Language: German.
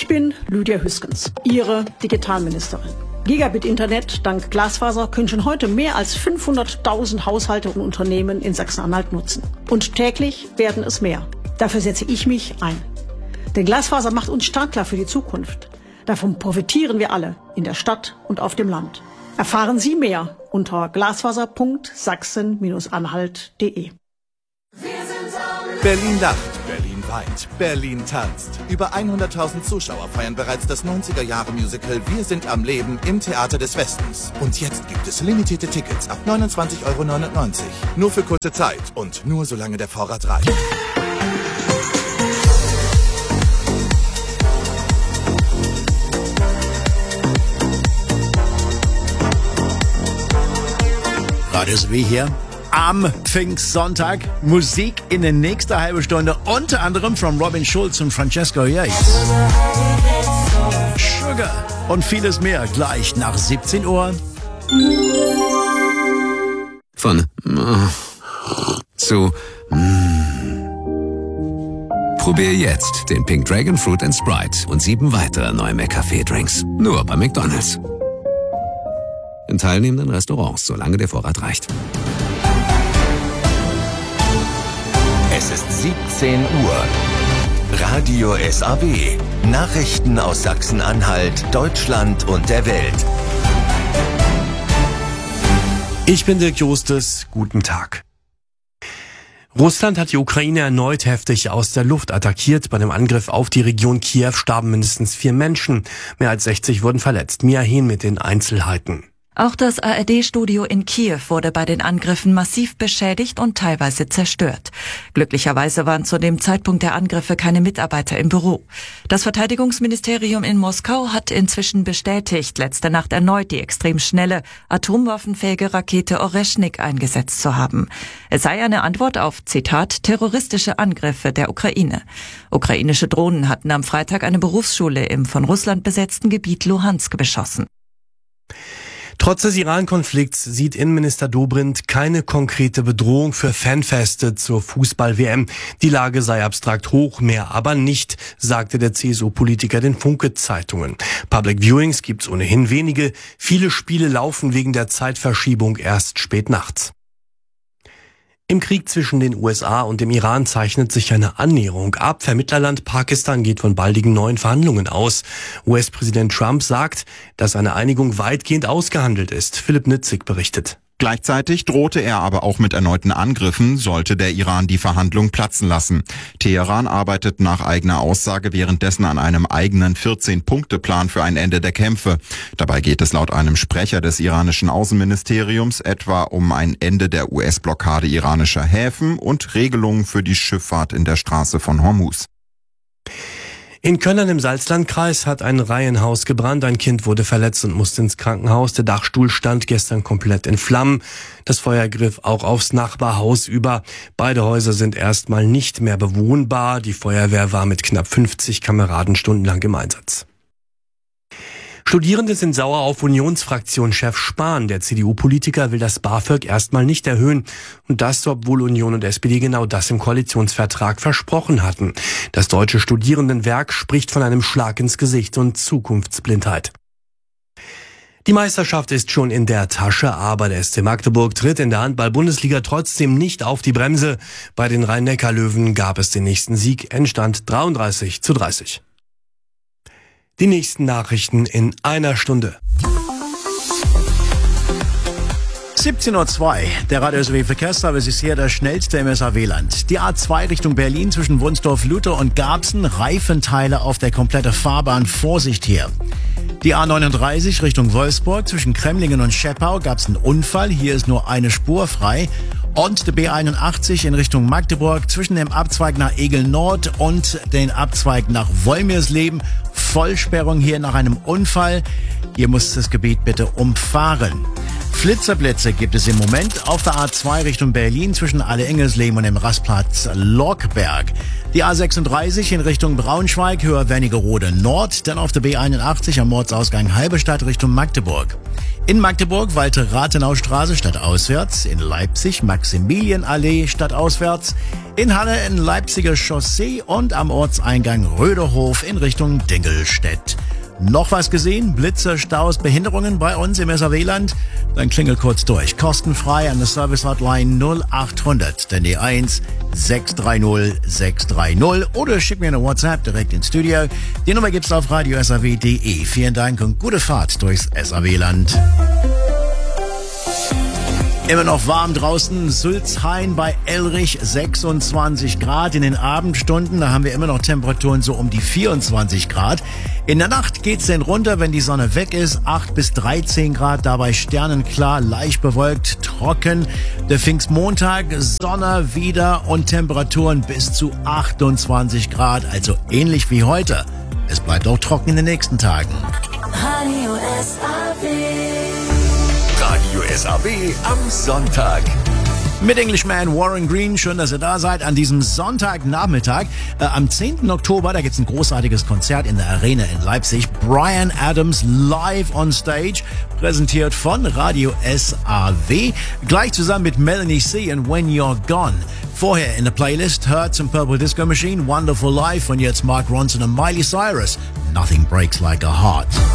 Ich bin Lydia Hüskens, Ihre Digitalministerin. Gigabit-Internet dank Glasfaser können schon heute mehr als 500.000 Haushalte und Unternehmen in Sachsen-Anhalt nutzen. Und täglich werden es mehr. Dafür setze ich mich ein. Denn Glasfaser macht uns startklar für die Zukunft. Davon profitieren wir alle, in der Stadt und auf dem Land. Erfahren Sie mehr unter glasfaser.sachsen-anhalt.de. Berlin lacht, Berlin weint, Berlin tanzt. Über 100.000 Zuschauer feiern bereits das 90er-Jahre-Musical Wir sind am Leben im Theater des Westens. Und jetzt gibt es limitierte Tickets ab 29,99 €. Nur für kurze Zeit und nur solange der Vorrat reicht. Radio SW hier am Pfingstsonntag. Musik in der nächsten halben Stunde, unter anderem von Robin Schulz und Francesco Yates. Sugar und vieles mehr gleich nach 17 Uhr. Von zu Probier jetzt den Pink Dragon Fruit and Sprite und 7 weitere neue McCafé-Drinks. Nur bei McDonald's. In teilnehmenden Restaurants, solange der Vorrat reicht. Es ist 17 Uhr. Radio SAW. Nachrichten aus Sachsen-Anhalt, Deutschland und der Welt. Ich bin Dirk Justus. Guten Tag. Russland hat die Ukraine erneut heftig aus der Luft attackiert. Bei dem Angriff auf die Region Kiew starben mindestens 4 Menschen. Mehr als 60 wurden verletzt. Mia Hehn mit den Einzelheiten. Auch das ARD-Studio in Kiew wurde bei den Angriffen massiv beschädigt und teilweise zerstört. Glücklicherweise waren zu dem Zeitpunkt der Angriffe keine Mitarbeiter im Büro. Das Verteidigungsministerium in Moskau hat inzwischen bestätigt, letzte Nacht erneut die extrem schnelle, atomwaffenfähige Rakete Oreschnik eingesetzt zu haben. Es sei eine Antwort auf, Zitat, terroristische Angriffe der Ukraine. Ukrainische Drohnen hatten am Freitag eine Berufsschule im von Russland besetzten Gebiet Luhansk beschossen. Trotz des Iran-Konflikts sieht Innenminister Dobrindt keine konkrete Bedrohung für Fanfeste zur Fußball-WM. Die Lage sei abstrakt hoch, mehr aber nicht, sagte der CSU-Politiker den Funke-Zeitungen. Public Viewings gibt's ohnehin wenige. Viele Spiele laufen wegen der Zeitverschiebung erst spät nachts. Im Krieg zwischen den USA und dem Iran zeichnet sich eine Annäherung ab. Vermittlerland Pakistan geht von baldigen neuen Verhandlungen aus. US-Präsident Trump sagt, dass eine Einigung weitgehend ausgehandelt ist. Philipp Nitzig berichtet. Gleichzeitig drohte er aber auch mit erneuten Angriffen, sollte der Iran die Verhandlung platzen lassen. Teheran arbeitet nach eigener Aussage währenddessen an einem eigenen 14-Punkte-Plan für ein Ende der Kämpfe. Dabei geht es laut einem Sprecher des iranischen Außenministeriums etwa um ein Ende der US-Blockade iranischer Häfen und Regelungen für die Schifffahrt in der Straße von Hormuz. In Kölln im Salzlandkreis hat ein Reihenhaus gebrannt. Ein Kind wurde verletzt und musste ins Krankenhaus. Der Dachstuhl stand gestern komplett in Flammen. Das Feuer griff auch aufs Nachbarhaus über. Beide Häuser sind erstmal nicht mehr bewohnbar. Die Feuerwehr war mit knapp 50 Kameraden stundenlang im Einsatz. Studierende sind sauer auf Unionsfraktionschef Spahn. Der CDU-Politiker will das BAföG erstmal nicht erhöhen. Und das, obwohl Union und SPD genau das im Koalitionsvertrag versprochen hatten. Das Deutsche Studierendenwerk spricht von einem Schlag ins Gesicht und Zukunftsblindheit. Die Meisterschaft ist schon in der Tasche, aber der SC Magdeburg tritt in der Handball-Bundesliga trotzdem nicht auf die Bremse. Bei den Rhein-Neckar-Löwen gab es den nächsten Sieg, Endstand 33:30. Die nächsten Nachrichten in einer Stunde. 17:02 Uhr. Der Radio SW Verkehrsservice ist hier der schnellste im SAW-Land. Die A2 Richtung Berlin zwischen Wunsdorf, Luther und Garbsen. Reifenteile auf der kompletten Fahrbahn. Vorsicht hier. Die A39 Richtung Wolfsburg zwischen Kremlingen und Scheppau gab es einen Unfall. Hier ist nur eine Spur frei. Und die B81 in Richtung Magdeburg zwischen dem Abzweig nach Egel Nord und den Abzweig nach Wolmirsleben. Vollsperrung hier nach einem Unfall. Ihr müsst das Gebiet bitte umfahren. Blitzerblitze gibt es im Moment auf der A2 Richtung Berlin zwischen Alle-Ingelsleben und dem Rastplatz Lockberg. Die A36 in Richtung Braunschweig, höher Wernigerode Nord, dann auf der B81 am Ortsausgang Halberstadt Richtung Magdeburg. In Magdeburg Walter Rathenau-Straße stadtauswärts, in Leipzig Maximilienallee stadtauswärts, in Halle in Leipziger Chaussee und am Ortseingang Röderhof in Richtung Dingelstedt. Noch was gesehen? Blitzer, Staus, Behinderungen bei uns im SAW-Land? Dann klingel kurz durch. Kostenfrei an der Service-Hotline 0800, dann die 1 630 630 oder schick mir eine WhatsApp direkt ins Studio. Die Nummer gibt's auf radiosaw.de. Vielen Dank und gute Fahrt durchs SAW-Land. Immer noch warm draußen, Sulzhain bei Elrich 26 Grad. In den Abendstunden, da haben wir immer noch Temperaturen so um die 24 Grad. In der Nacht geht's denn runter, wenn die Sonne weg ist, 8 bis 13 Grad, dabei sternenklar, leicht bewölkt, trocken. Der Pfingstmontag, Sonne wieder und Temperaturen bis zu 28 Grad, also ähnlich wie heute. Es bleibt auch trocken in den nächsten Tagen. Radio SAW. Radio SAW am Sonntag. Mit Englishman Warren Green, schön, dass ihr da seid an diesem Sonntagnachmittag. Am 10. Oktober, da gibt's ein großartiges Konzert in der Arena in Leipzig. Bryan Adams live on stage, präsentiert von Radio SAW. Gleich zusammen mit Melanie C. und When You're Gone. Vorher in der Playlist hört zum Purple Disco Machine Wonderful Life und jetzt Mark Ronson und Miley Cyrus. Nothing Breaks Like a Heart.